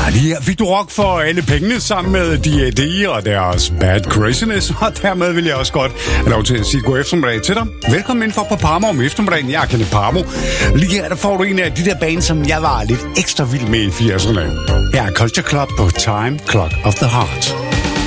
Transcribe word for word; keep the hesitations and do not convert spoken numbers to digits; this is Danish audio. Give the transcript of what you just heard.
Lige her fik du rock for alle pengene sammen med D A D og deres Bad Craziness, og dermed vil jeg også godt have lov til at sige god eftermiddag til dig. Velkommen indenfor på Parmo om eftermiddagen. Jeg er Kenneth Parmo. Lige her der får du en af de der bands, som jeg var lidt ekstra vild med i firserne. Her er Culture Club på Time Clock of the Heart.